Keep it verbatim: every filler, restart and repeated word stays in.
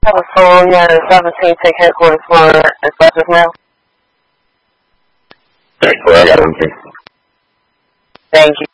Seven four, yeah, seventeen, take headquarters for inspectors now. Thank you, I got them. Thank you.